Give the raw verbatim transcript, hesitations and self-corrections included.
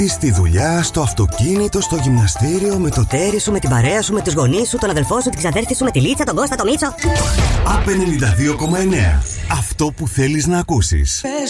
Στη δουλειά, στο αυτοκίνητο, στο γυμναστήριο, με το τέρι σου, με την παρέα σου, με τους γονείς σου, τον αδελφό σου, την ξαδέρφη σου, με τη Λίτσα, τον Κώστα, τον Μίτσο. Απ' ενενήντα δύο κόμμα εννέα. Αυτό που θέλεις να ακούσεις.